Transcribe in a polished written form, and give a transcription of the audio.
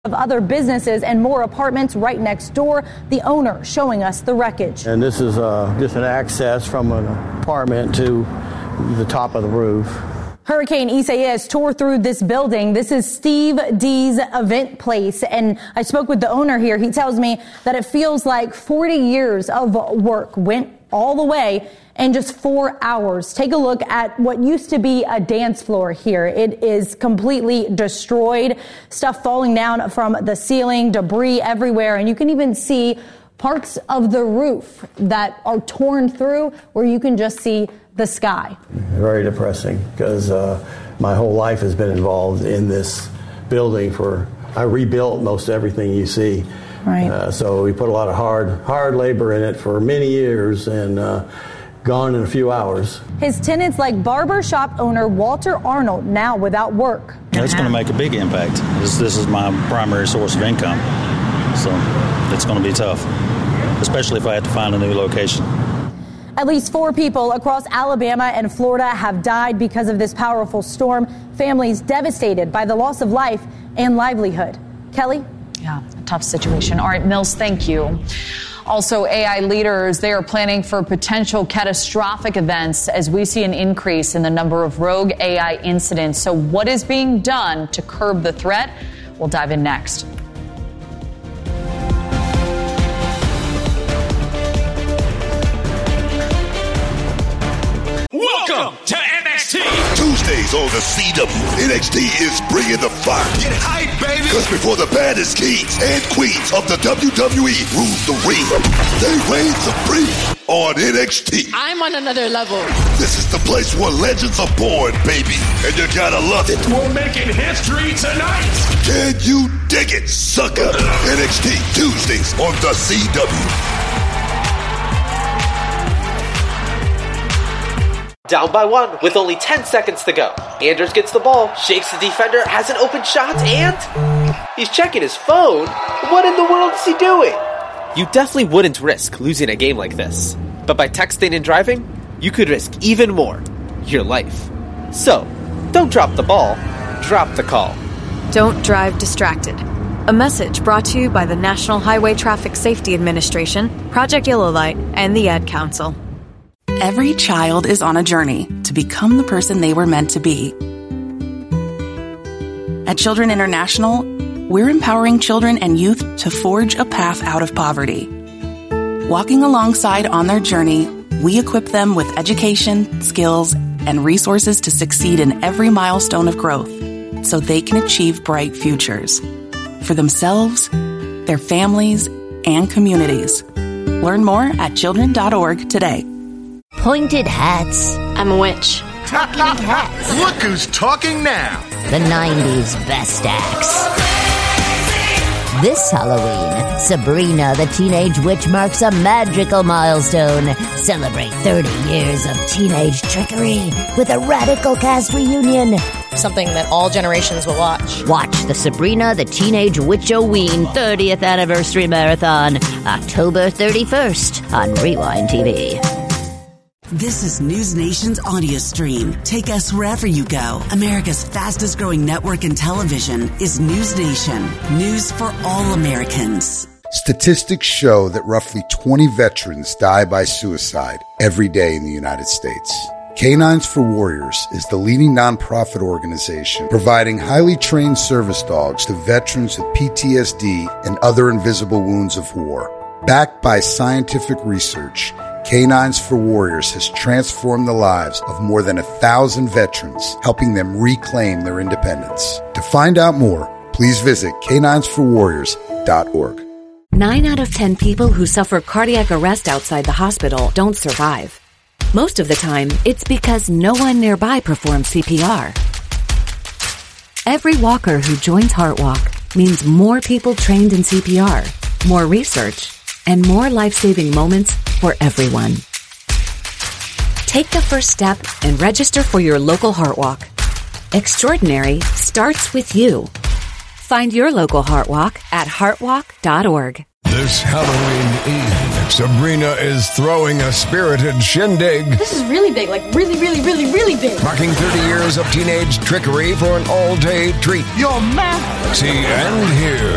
of other businesses and more apartments right next door. The owner showing us the wreckage. And this is just an access from an apartment to the top of the roof. Hurricane Isaias tore through this building. This is Steve D's event place, and I spoke with the owner here. He tells me that it feels like 40 years of work went all the way in just 4 hours. Take a look at what used to be a dance floor here. It is completely destroyed. Stuff falling down from the ceiling, debris everywhere, and you can even see parts of the roof that are torn through where you can just see the sky. Very depressing because my whole life has been involved in this building. I rebuilt most everything you see. Right. So we put a lot of hard labor in it for many years and gone in a few hours. His tenants like barber shop owner Walter Arnold now without work. It's going to make a big impact. This is my primary source of income. So it's going to be tough, especially if I have to find a new location. At least 4 people across Alabama and Florida have died because of this powerful storm. Families devastated by the loss of life and livelihood. Kelly? Yeah, a tough situation. All right, Mills, thank you. Also, AI leaders, they are planning for potential catastrophic events as we see an increase in the number of rogue AI incidents. So what is being done to curb the threat? We'll dive in next. Welcome to NXT. Tuesdays on the CW, NXT is bringing the fire. Get hype, baby. Because before the baddest kings and queens of the WWE rule the ring, they reign supreme on NXT. I'm on another level. This is the place where legends are born, baby, and you gotta love it. We're making history tonight. Can you dig it, sucker? NXT Tuesdays on the CW. Down by 1 with only 10 seconds to go. Anders gets the ball, shakes the defender, has an open shot, and he's checking his phone. What in the world is he doing? You definitely wouldn't risk losing a game like this. But by texting and driving, you could risk even more, your life. So, don't drop the ball, drop the call. Don't drive distracted. A message brought to you by the National Highway Traffic Safety Administration, Project Yellow Light, and the Ad Council. Every child is on a journey to become the person they were meant to be. At Children International, we're empowering children and youth to forge a path out of poverty. Walking alongside on their journey, we equip them with education, skills, and resources to succeed in every milestone of growth so they can achieve bright futures for themselves, their families, and communities. Learn more at children.org today. Pointed hats. I'm a witch. Talking hats. Look who's talking now. The 90s best acts. This Halloween, Sabrina the Teenage Witch marks a magical milestone. Celebrate 30 years of teenage trickery with a radical cast reunion. Something that all generations will watch. Watch the Sabrina the Teenage Witch-O-Ween 30th Anniversary Marathon, October 31st on Rewind TV. This is News Nation's audio stream. Take us wherever you go. America's fastest growing network in television is News Nation. News for all Americans. Statistics show that roughly 20 veterans die by suicide every day in the United States. Canines for Warriors is the leading nonprofit organization providing highly trained service dogs to veterans with PTSD and other invisible wounds of war. Backed by scientific research, Canines for Warriors has transformed the lives of more than 1,000 veterans, helping them reclaim their independence. To find out more, please visit caninesforwarriors.org. 9 out of 10 people who suffer cardiac arrest outside the hospital don't survive. Most of the time, it's because no one nearby performs CPR. Every walker who joins HeartWalk means more people trained in CPR, more research, and more life-saving moments for everyone. Take the first step and register for your local HeartWalk. Extraordinary starts with you. Find your local HeartWalk at heartwalk.org. This Halloween Eve, Sabrina is throwing a spirited shindig. This is really big, like really, really, really, really big. Marking 30 years of teenage trickery for an all-day treat. You're mad. See and hear